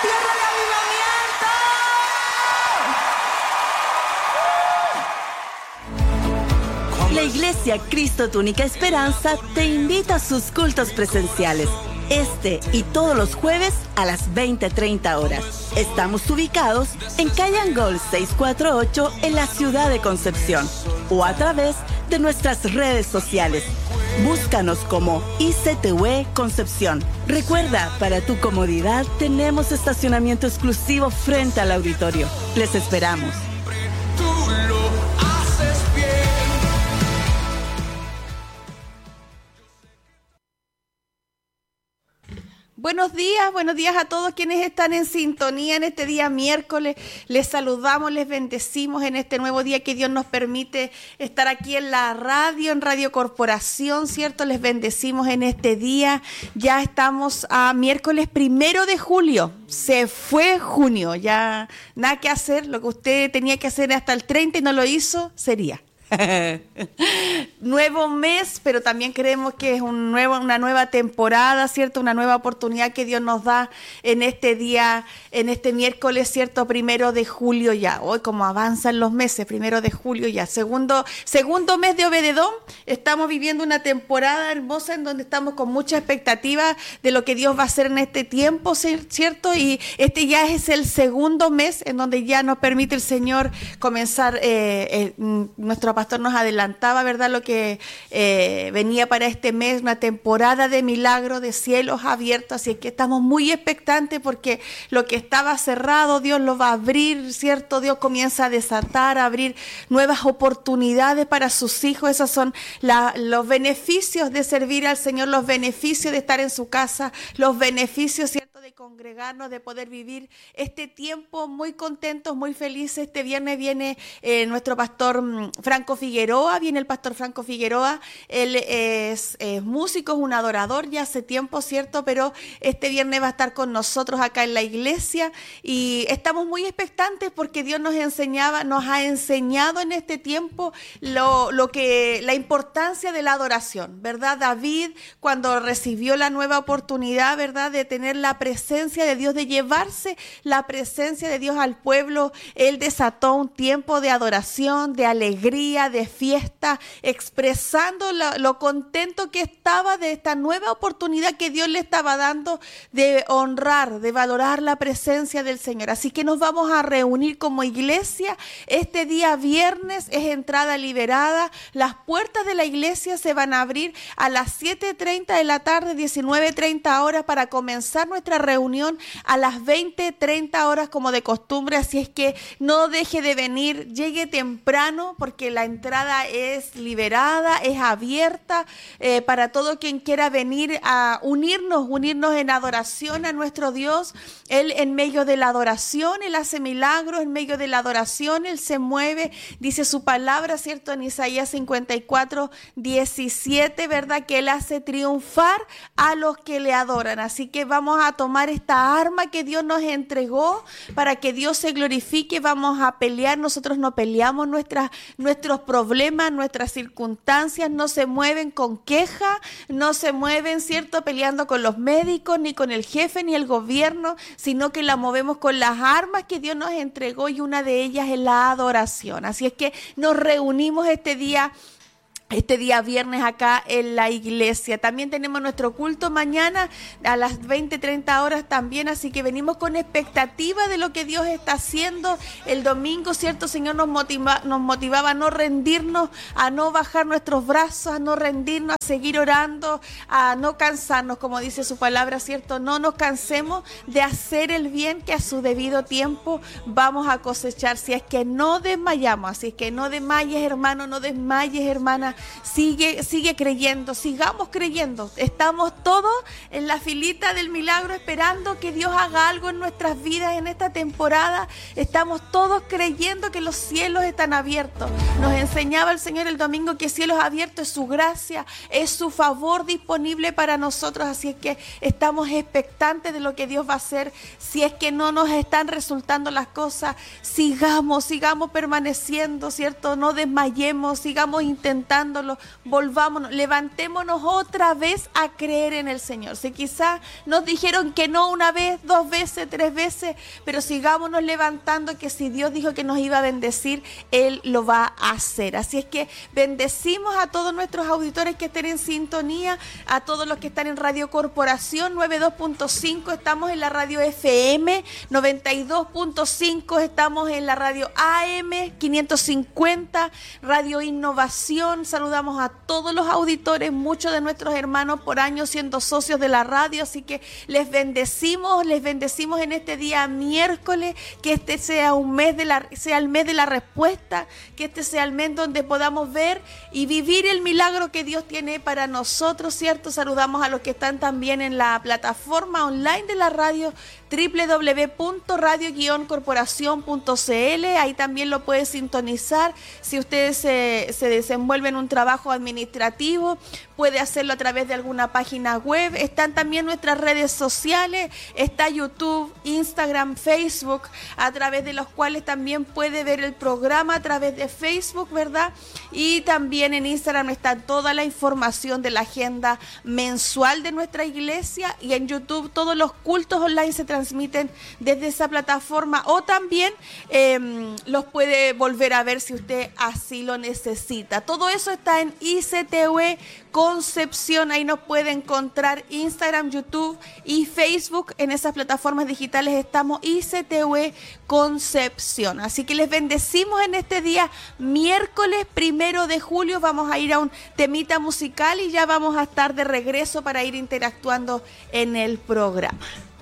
Tierra de Avivamiento. La Iglesia Cristo Tu Única Esperanza te invita a sus cultos presenciales. Este y todos los jueves a las 20:30 horas. Estamos ubicados en Calle Angol 648 en la ciudad de Concepción o a través de nuestras redes sociales. Búscanos como ICTV Concepción. Recuerda, para tu comodidad tenemos estacionamiento exclusivo frente al auditorio. Les esperamos. Buenos días a todos quienes están en sintonía en este día miércoles. Les saludamos, les bendecimos en este nuevo día que Dios nos permite estar aquí en la radio, en Radio Corporación, ¿cierto? Les bendecimos en este día. Ya estamos a miércoles 1 de julio. Se fue junio, ya nada que hacer. Lo que usted tenía que hacer hasta el 30 y no lo hizo, sería. Nuevo mes, pero también creemos que es una nueva temporada, ¿cierto? Una nueva oportunidad que Dios nos da en este día, en este miércoles, ¿cierto? 1 de julio ya. Hoy como avanzan los meses, 1 de julio ya. Segundo mes de Obededón. Estamos viviendo una temporada hermosa en donde estamos con mucha expectativa de lo que Dios va a hacer en este tiempo, ¿cierto? Y este ya es el segundo mes en donde ya nos permite el Señor comenzar. Nuestro pastor nos adelantaba, ¿verdad?, lo que venía para este mes, una temporada de milagros, de cielos abiertos, así es que estamos muy expectantes porque lo que estaba cerrado, Dios lo va a abrir, ¿cierto? Dios comienza a desatar, a abrir nuevas oportunidades para sus hijos. Esos son los beneficios de servir al Señor, los beneficios de estar en su casa, los beneficios, ¿cierto?, de congregarnos, de poder vivir este tiempo muy contentos, muy felices. Este viernes viene nuestro pastor Franco Figueroa, viene el pastor Franco Figueroa. Él es músico, es un adorador ya hace tiempo, ¿cierto? Pero este viernes va a estar con nosotros acá en la iglesia y estamos muy expectantes porque Dios nos ha enseñado en este tiempo la importancia de la adoración, ¿verdad? David, cuando recibió la nueva oportunidad, ¿verdad?, de tener la presencia de Dios, de llevarse la presencia de Dios al pueblo, él desató un tiempo de adoración, de alegría, de fiesta, expresando lo contento que estaba de esta nueva oportunidad que Dios le estaba dando de honrar, de valorar la presencia del Señor. Así que nos vamos a reunir como iglesia. Este día viernes es entrada liberada. Las puertas de la iglesia se van a abrir a las 7:30 de la tarde, 19:30 horas, para comenzar nuestra reunión a las 20:30 horas como de costumbre. Así es que no deje de venir, llegue temprano porque la entrada es liberada, es abierta para todo quien quiera venir a unirnos en adoración a nuestro Dios. Él en medio de la adoración, Él hace milagros, en medio de la adoración Él se mueve, dice su palabra, ¿cierto? En Isaías 54:17, ¿verdad? Que Él hace triunfar a los que le adoran. Así que vamos a tomar esta arma que Dios nos entregó para que Dios se glorifique. Vamos a pelear, nosotros no peleamos nuestros problemas, nuestras circunstancias no se mueven con queja, no se mueven, ¿cierto?, peleando con los médicos, ni con el jefe, ni el gobierno, sino que la movemos con las armas que Dios nos entregó y una de ellas es la adoración. Así es que nos reunimos este día viernes acá en la iglesia. También tenemos nuestro culto mañana a las 20:30 horas también, así que venimos con expectativa de lo que Dios está haciendo. El domingo, ¿cierto? Señor nos motivaba a no rendirnos, a no bajar nuestros brazos, a no rendirnos, a seguir orando, a no cansarnos, como dice su palabra, ¿cierto? No nos cansemos de hacer el bien, que a su debido tiempo vamos a cosechar, si es que no desmayamos. Así es que no desmayes, hermano, no desmayes, hermana. Sigue creyendo, sigamos creyendo. Estamos todos en la filita del milagro esperando que Dios haga algo en nuestras vidas en esta temporada. Estamos todos creyendo que los cielos están abiertos. Nos enseñaba el Señor el domingo que cielos abiertos es su gracia, es su favor disponible para nosotros. Así es que estamos expectantes de lo que Dios va a hacer. Si es que no nos están resultando las cosas, sigamos permaneciendo, ¿cierto? No desmayemos, sigamos intentando escuchándolo, volvámonos, levantémonos otra vez a creer en el Señor. Si quizás nos dijeron que no una vez, 2 veces, 3 veces, pero sigámonos levantando, que si Dios dijo que nos iba a bendecir, Él lo va a hacer. Así es que bendecimos a todos nuestros auditores que estén en sintonía, a todos los que están en Radio Corporación 92.5, estamos en la radio FM 92.5, estamos en la radio AM 550, Radio Innovación. Saludamos a todos los auditores, muchos de nuestros hermanos por años siendo socios de la radio, así que les bendecimos en este día miércoles, que este sea sea el mes de la respuesta, que este sea el mes donde podamos ver y vivir el milagro que Dios tiene para nosotros, ¿cierto? Saludamos a los que están también en la plataforma online de la radio, www.radio-corporación.cl. Ahí también lo puede sintonizar. Si ustedes se desenvuelven en un trabajo administrativo, puede hacerlo a través de alguna página web. Están también nuestras redes sociales, está YouTube, Instagram, Facebook, a través de los cuales también puede ver el programa a través de Facebook, ¿verdad? Y también en Instagram está toda la información de la agenda mensual de nuestra iglesia, y en YouTube todos los cultos online se transmiten desde esa plataforma, o también los puede volver a ver si usted así lo necesita. Todo eso está en ICTV Concepción. Ahí nos puede encontrar Instagram, YouTube y Facebook. En esas plataformas digitales estamos ICTV Concepción. Así que les bendecimos en este día miércoles 1 de julio. Vamos a ir a un temita musical y ya vamos a estar de regreso para ir interactuando en el programa.